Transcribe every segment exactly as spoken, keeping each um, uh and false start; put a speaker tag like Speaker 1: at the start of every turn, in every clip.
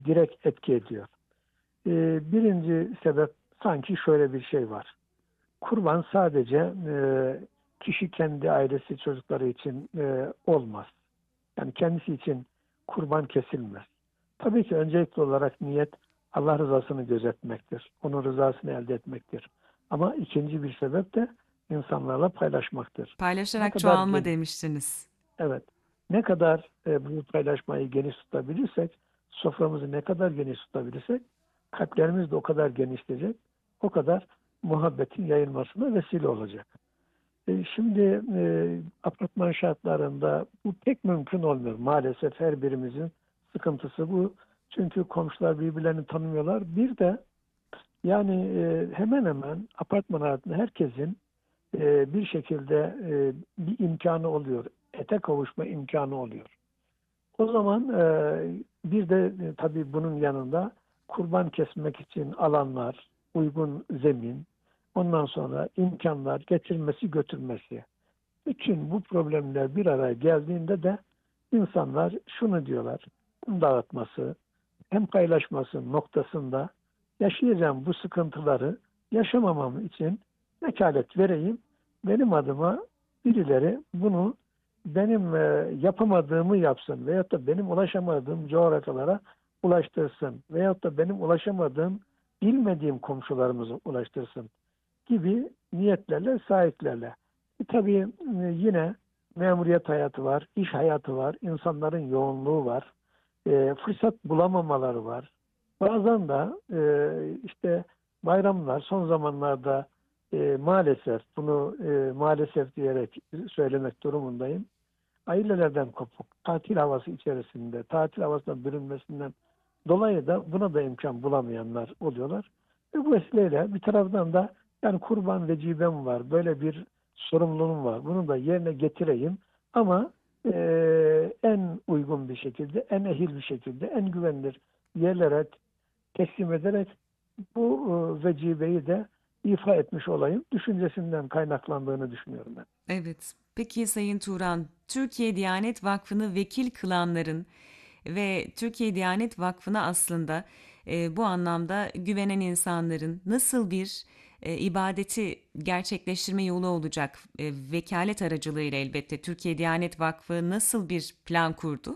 Speaker 1: direkt etki ediyor. E, birinci sebep sanki şöyle bir şey var. Kurban sadece e, kişi kendi ailesi çocukları için e, olmaz. Yani kendisi için kurban kesilmez. Tabii ki öncelikli olarak niyet Allah rızasını gözetmektir. Onun rızasını elde etmektir. Ama ikinci bir sebep de insanlarla paylaşmaktır. Ne
Speaker 2: Paylaşarak
Speaker 1: kadar
Speaker 2: çoğalma
Speaker 1: geniş,
Speaker 2: demiştiniz.
Speaker 1: evet, ne kadar e, bu paylaşmayı geniş tutabilirsek, soframızı ne kadar geniş tutabilirsek, kalplerimiz de o kadar genişleyecek, o kadar muhabbetin yayılmasına vesile olacak. E, Şimdi e, apartman şartlarında bu pek mümkün olmuyor. Maalesef her birimizin sıkıntısı bu. Çünkü komşular birbirlerini tanımıyorlar. Bir de yani e, hemen hemen apartman hayatında herkesin e, bir şekilde e, bir imkanı oluyor. Ete kavuşma imkanı oluyor. O zaman e, bir de e, tabii bunun yanında kurban kesmek için alanlar, uygun zemin, ondan sonra imkanlar getirmesi götürmesi. Bütün bu problemler bir araya geldiğinde de insanlar şunu diyorlar, hem dağıtması hem paylaşması noktasında yaşayacağım bu sıkıntıları yaşamamam için vekalet vereyim. Benim adıma birileri bunu benim e, yapamadığımı yapsın veyahut da benim ulaşamadığım coğrafyalara ulaştırsın veyahut da benim ulaşamadığım bilmediğim komşularımıza ulaştırsın gibi niyetlerle sahiplerle. E, tabii e, yine memuriyet hayatı var, iş hayatı var, insanların yoğunluğu var, e, fırsat bulamamaları var. Bazen de e, işte bayramlar son zamanlarda e, maalesef bunu e, maalesef diyerek söylemek durumundayım. Ailelerden kopuk, tatil havası içerisinde, tatil havasına bürünmesinden dolayı da buna da imkan bulamayanlar oluyorlar. Ve bu vesileyle bir taraftan da yani kurban vecibem var, böyle bir sorumluluğum var. Bunu da yerine getireyim ama e, en uygun bir şekilde, en ehil bir şekilde, en güvenilir yerlere teslim ederek bu e, vecibeyi de ifa etmiş olayım. Düşüncesinden kaynaklandığını düşünüyorum ben.
Speaker 2: Evet. Peki Sayın Turan, Türkiye Diyanet Vakfı'nı vekil kılanların ve Türkiye Diyanet Vakfı'na aslında e, bu anlamda güvenen insanların nasıl bir e, ibadeti gerçekleştirme yolu olacak? E, vekalet aracılığıyla elbette Türkiye Diyanet Vakfı nasıl bir plan kurdu?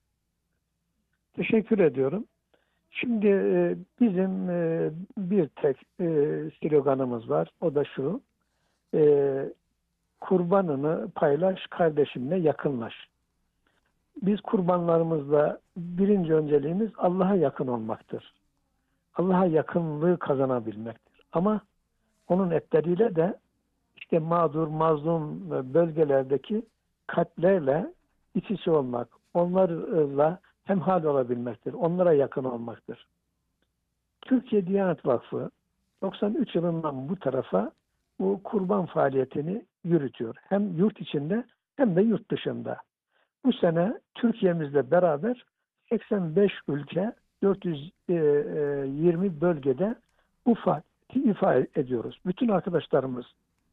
Speaker 1: Teşekkür ediyorum. Şimdi e, bizim e, bir tek e, sloganımız var. O da şu. E, kurbanını paylaş, kardeşinle yakınlaş. Biz kurbanlarımızla birinci önceliğimiz Allah'a yakın olmaktır. Allah'a yakınlığı kazanabilmektir. Ama onun etleriyle de işte mağdur, mazlum bölgelerdeki kalplerle iç içe olmak, onlarla hemhal olabilmektir. Onlara yakın olmaktır. Türkiye Diyanet Vakfı doksan üç yılından bu tarafa bu kurban faaliyetini yürütüyor. Hem yurt içinde hem de yurt dışında. Bu sene Türkiye'mizle beraber seksen beş ülke dört yüz yirmi bölgede bu faaliyeti ifa ediyoruz. Bütün arkadaşlarımız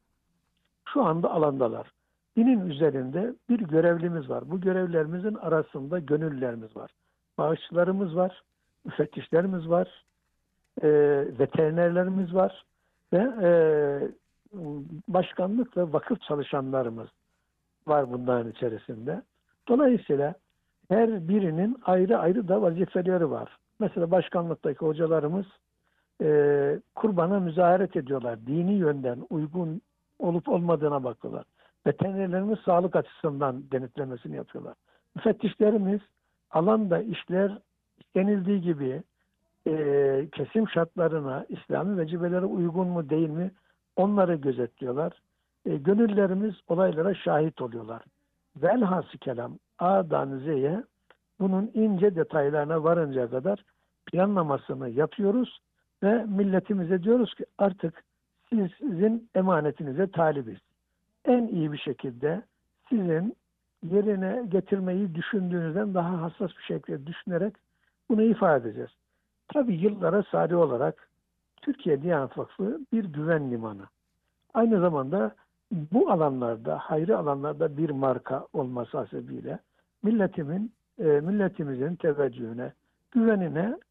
Speaker 1: şu anda alandalar. Binin üzerinde bir görevlimiz var. Bu görevlerimizin arasında gönüllülerimiz var. Bağışçılarımız var, müfettişlerimiz var, e, veterinerlerimiz var ve e, başkanlık ve vakıf çalışanlarımız var bunların içerisinde. Dolayısıyla her birinin ayrı ayrı da vazifeleri var. Mesela başkanlıktaki hocalarımız e, kurbana müzaharet ediyorlar. Dini yönden uygun olup olmadığına bakıyorlar. Veterinerlerimiz sağlık açısından denetlemesini yapıyorlar. Müfettişlerimiz alanda işler istenildiği gibi e, kesim şartlarına, İslami vecibelere uygun mu değil mi onları gözetliyorlar. E, gönüllerimiz olaylara şahit oluyorlar. Velhasıl kelam A'dan Z'ye bunun ince detaylarına varıncaya kadar planlamasını yapıyoruz ve milletimize diyoruz ki artık siz, sizin emanetinize talibiz. En iyi bir şekilde sizin yerine getirmeyi düşündüğünüzden daha hassas bir şekilde düşünerek bunu ifade edeceğiz. Tabii yıllara sari olarak Türkiye Diyanet Vakfı bir güven limanı. Aynı zamanda bu alanlarda, hayri alanlarda bir marka olması hasebiyle milletimin, e, milletimizin teveccühüne, güvenine